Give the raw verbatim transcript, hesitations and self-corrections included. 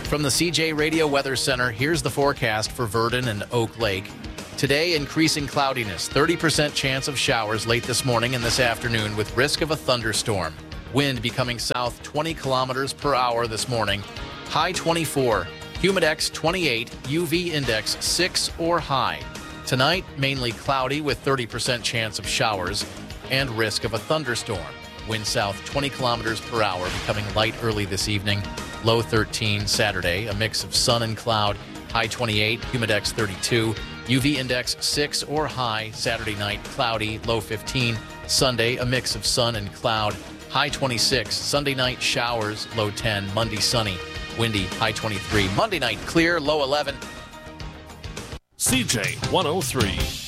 From the C J Radio Weather Center, here's the forecast for Verdon and Oak Lake. Today, increasing cloudiness, thirty percent chance of showers late this morning and this afternoon with risk of a thunderstorm. Wind becoming south twenty kilometers per hour this morning. High twenty-four, humidex twenty-eight, U V index six or high. Tonight, mainly cloudy with thirty percent chance of showers and risk of a thunderstorm. Wind south twenty kilometers per hour, becoming light early this evening. Low thirteen Saturday, a mix of sun and cloud. High twenty-eight, humidex thirty-two, U V index six or high. Saturday night, cloudy, low fifteen. Sunday, a mix of sun and cloud. High twenty-six. Sunday night, showers, low ten. Monday, sunny, windy, high twenty-three. Monday night, clear, low eleven. C J one oh three.